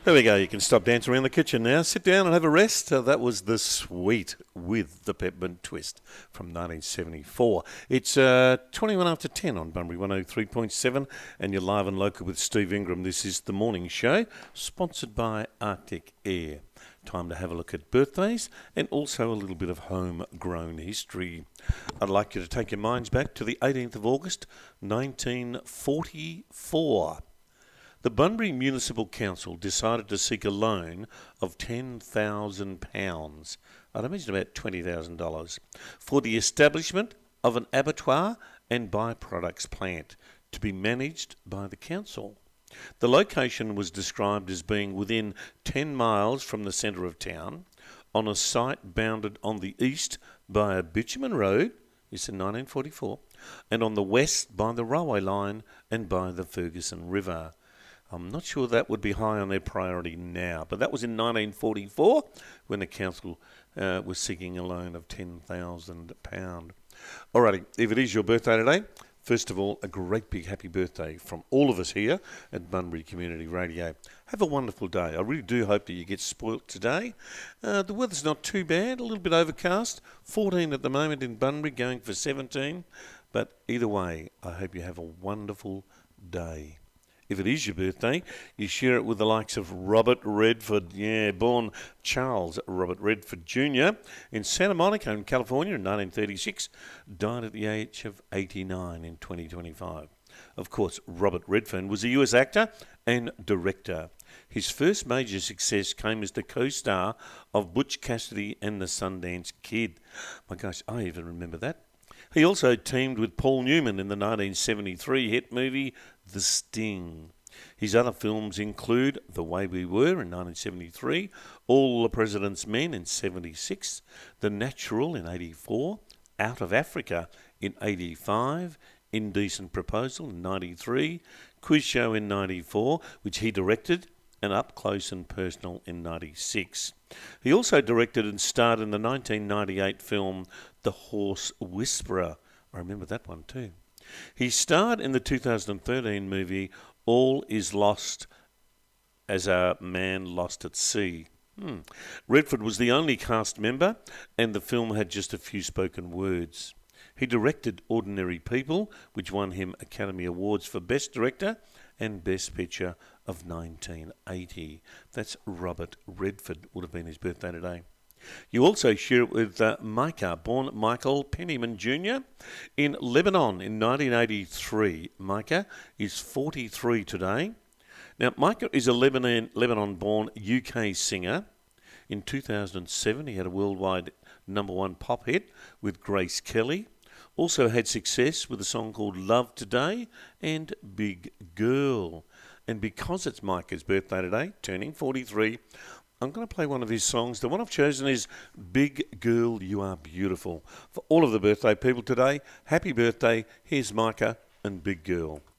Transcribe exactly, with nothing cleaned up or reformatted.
There we go. You can stop dancing around the kitchen now. Sit down and have a rest. Uh, that was The Sweet with the Peppermint Twist from nineteen seventy-four. It's uh, twenty-one after ten on Bunbury one oh three point seven, and you're live and local with Steve Ingram. This is The Morning Show, sponsored by Arctic Air. Time to have a look at birthdays and also a little bit of homegrown history. I'd like you to take your minds back to the eighteenth of August, nineteen forty-four. The Bunbury Municipal Council decided to seek a loan of ten thousand pounds, I'd imagine about twenty thousand dollars, for the establishment of an abattoir and byproducts plant to be managed by the council. The location was described as being within ten miles from the centre of town, on a site bounded on the east by a bitumen road, it's in nineteen forty-four, and on the west by the railway line and by the Ferguson River. I'm not sure that would be high on their priority now, but that was in nineteen forty-four when the council uh, was seeking a loan of ten thousand pounds. Alrighty, if it is your birthday today, first of all, a great big happy birthday from all of us here at Bunbury Community Radio. Have a wonderful day. I really do hope that you get spoilt today. Uh, the weather's not too bad, a little bit overcast, fourteen at the moment in Bunbury, going for seventeen. But either way, I hope you have a wonderful day. If it is your birthday, you share it with the likes of Robert Redford, yeah, born Charles Robert Redford Junior in Santa Monica in California in nineteen thirty-six, died at the age of eighty-nine in twenty twenty-five. Of course, Robert Redford was a U S actor and director. His first major success came as the co-star of Butch Cassidy and the Sundance Kid. My gosh, I even remember that. He also teamed with Paul Newman in the nineteen seventy-three hit movie The Sting. His other films include The Way We Were in nineteen seventy-three, All the President's Men in seventy-six, The Natural in eighty-four, Out of Africa in eighty-five, Indecent Proposal in ninety-three, Quiz Show in ninety-four, which he directed, and Up Close and Personal in ninety-six. He also directed and starred in the nineteen ninety-eight film The Horse Whisperer. I remember that one too. He starred in the two thousand thirteen movie All Is Lost as a Man Lost at Sea. Hmm. Redford was the only cast member, and the film had just a few spoken words. He directed Ordinary People, which won him Academy Awards for Best Director and Best Picture of nineteen eighty. That's Robert Redford, would have been his birthday today. You also share it with uh, Micah, born Michael Pennyman Junior in Lebanon in nineteen eighty-three. Micah is forty-three today. Now, Micah is a Lebanon, Lebanon-born U K singer. In two thousand seven, he had a worldwide number one pop hit with Grace Kelly. Also had success with a song called Love Today and Big Girl. And because it's Micah's birthday today, turning forty-three, I'm going to play one of his songs. The one I've chosen is Big Girl, You Are Beautiful. For all of the birthday people today, happy birthday. Here's Micah and Big Girl.